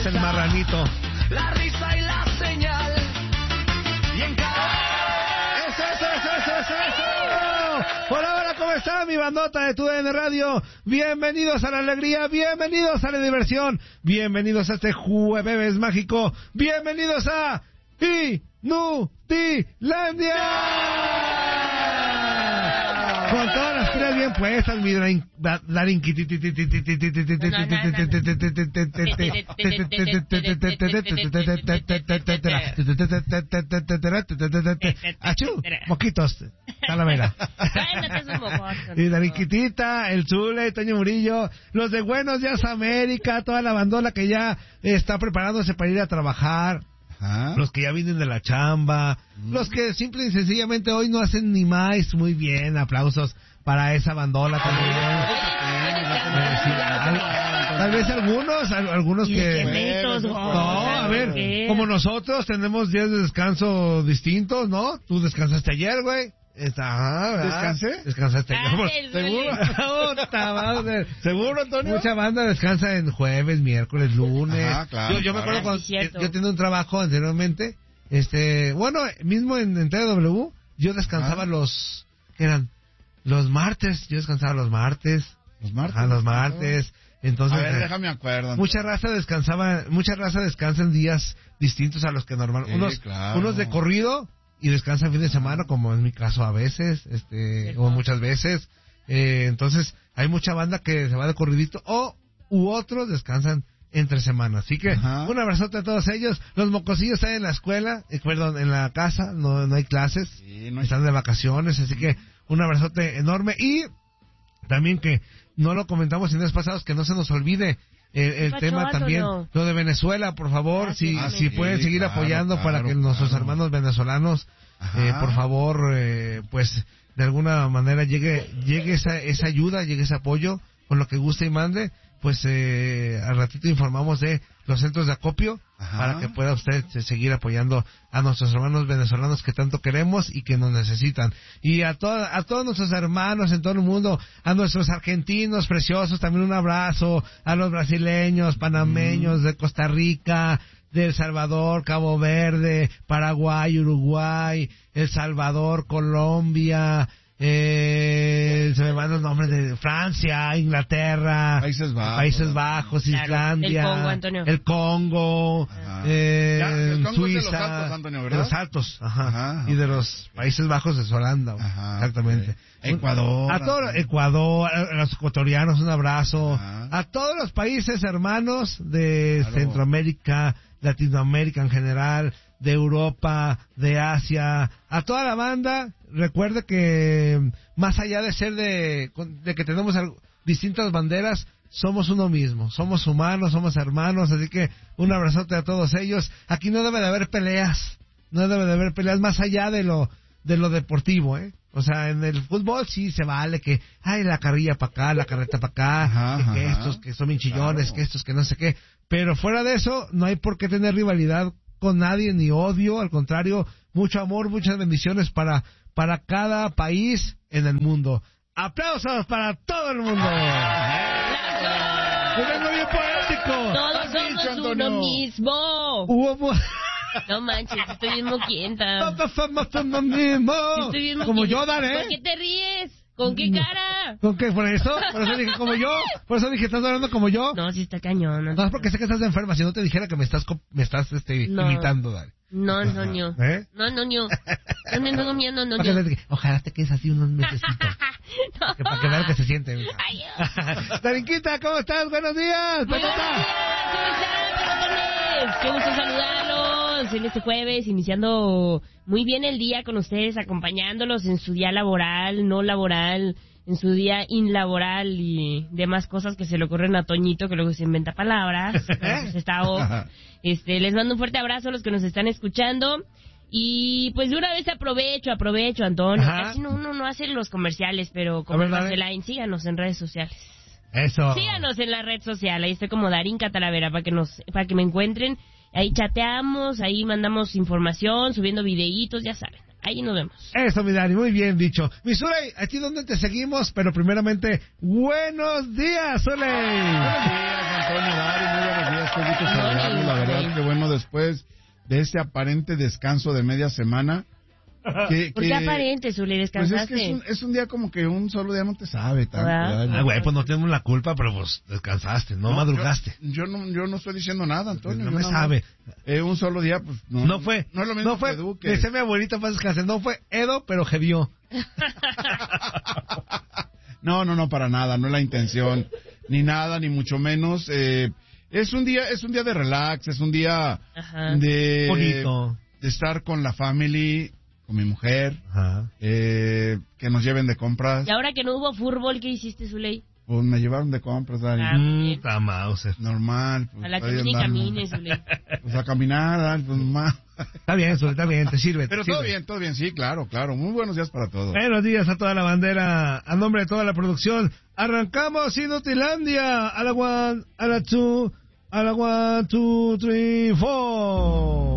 el marranito. La risa y la señal. Y en cada... ¡Eso! Hola, ¿cómo está mi bandota de TUDN Radio? Bienvenidos a la alegría, bienvenidos a la diversión, bienvenidos a este jueves mágico, bienvenidos a Inutilandia. Con todas las pilas bien puestas, mi achú, moquitos, Talavera. Y Darinquitita, el Zule, Toño Murillo, los de Buenos Días América, toda la bandola que ya está preparándose para ir a trabajar. Ajá. Los que ya vienen de la chamba, los que simple y sencillamente hoy no hacen ni más, muy bien, aplausos para esa bandola también. Tal vez algunos que... No, a ver, como nosotros tenemos días de descanso distintos, ¿no? Tú descansaste ayer, güey. ¿Descansé? Descansaste ayer. ¿Seguro? ¿Seguro, Antonio? Mucha banda descansa en jueves, miércoles, lunes. Ajá, claro, Yo me acuerdo cuando yo tenía un trabajo anteriormente, bueno, mismo en TW, yo descansaba los martes, yo descansaba los martes. ¿Los martes? Los martes. Entonces, a ver, déjame acuerdo. Mucha raza descansa en días distintos a los que normalmente. Unos de corrido y descansan fin de semana, como en mi caso a veces, o muchas veces. Entonces, hay mucha banda que se va de corridito, u otros descansan entre semanas. Así que, un abrazote a todos ellos. Los mocosillos están en la escuela, en la casa, no hay clases, están de vacaciones, así que un abrazote enorme. Y también que no lo comentamos en días pasados, que no se nos olvide el tema también, lo de Venezuela, por favor, si pueden seguir apoyando para que nuestros hermanos venezolanos, por favor, pues de alguna manera llegue esa ayuda, llegue ese apoyo, con lo que guste y mande. Pues al ratito informamos de los centros de acopio para que pueda usted seguir apoyando a nuestros hermanos venezolanos que tanto queremos y que nos necesitan. Y a todos nuestros hermanos en todo el mundo, a nuestros argentinos preciosos, también un abrazo, a los brasileños, panameños, de Costa Rica, de El Salvador, Cabo Verde, Paraguay, Uruguay, El Salvador, Colombia, se me van los nombres de Francia, Inglaterra, Países Bajos, Islandia, el Congo, Suiza, de los Altos, y de los Países Bajos es Holanda, exactamente. Ecuador, a los ecuatorianos un abrazo, a todos los países hermanos de Centroamérica, Latinoamérica en general, de Europa, de Asia, a toda la banda. Recuerde que más allá de ser de que tenemos distintas banderas, somos uno mismo, somos humanos, somos hermanos, así que un abrazote a todos ellos. Aquí no debe de haber peleas más allá de lo deportivo, O sea, en el fútbol sí se vale que hay la carrilla para acá, la carreta para acá, que estos que son bien chillones, que estos que no sé qué, pero fuera de eso no hay por qué tener rivalidad con nadie ni odio, al contrario, mucho amor, muchas bendiciones para cada país en el mundo. ¡Aplausos para todo el mundo! ¡Vengo bien poético! Todos somos uno mismo. No manches, estoy bien moquienta. Todos somos uno mismo. Como yo, Dale. ¿Por qué te ríes? ¿Con qué cara? ¿Con qué? ¿Por eso dije como yo. Por eso dije, ¿estás hablando como yo? No, sí está cañón. No, es porque sé que estás enferma. Si no te dijera que me estás imitando, Dale. No. No. Ojalá te quedes así unos mesecitos. Para que vean que se siente. Darinquita, ¿cómo estás? Buenos días. Buenos días. ¿Cómo están? Qué gusto saludarlos en este jueves, iniciando muy bien el día con ustedes, acompañándolos en su día laboral, no laboral, en su día inlaboral y demás cosas que se le ocurren a Toñito, que luego se inventa palabras. Pues está off. Les mando un fuerte abrazo a los que nos están escuchando. Y pues de una vez aprovecho, Antonio. Casi uno no hace los comerciales, pero como Marceline, síganos en redes sociales. Eso. Síganos en la red social, ahí estoy como Darinka Talavera para que me encuentren. Ahí chateamos, ahí mandamos información, subiendo videitos, ya saben. Ahí nos vemos. Eso, mi Dani, muy bien dicho. Mi Zuley, ¿a ti dónde te seguimos? Pero primeramente, buenos días, Zuley. Buenos días, Antonio, Dari, muy buenos días qué gusto saludarlo, la verdad, que bueno, después de ese aparente descanso de media semana. ¿Por qué aparente, Zuli? ¿Descansaste? Pues es un día como que un solo día no te sabe tanto. Güey, pues no tenemos la culpa, pero pues descansaste, no madrugaste. Yo no estoy diciendo nada, Antonio. No me sabe. Un solo día, pues no fue. No es lo mismo que Duque. Decía mi abuelita para descansar, no fue Edo, pero Gedió. No, para nada, no es la intención, ni nada, ni mucho menos. Es un día de relax, es un día de bonito, de estar con la family, con mi mujer, que nos lleven de compras. Y ahora que no hubo fútbol, ¿qué hiciste, Zuley? Pues me llevaron de compras, Dani. Normal. Pues, a la camine, Zuley. Pues a caminar, pues más. Está bien, te sirve. Pero todo bien, sí, claro. Muy buenos días para todos. Buenos días a toda la bandera, a nombre de toda la producción. Arrancamos Inutilandia. A la 1, a la 2, 3, 4.